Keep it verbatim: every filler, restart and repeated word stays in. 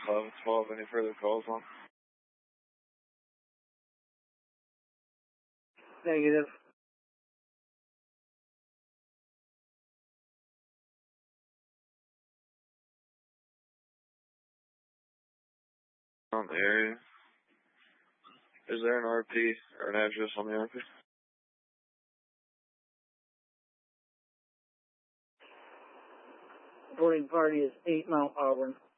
eleven twelve, any further calls on? Negative. On the area. Is there an R P or an address on the R P? Boarding party is eight Mount Auburn.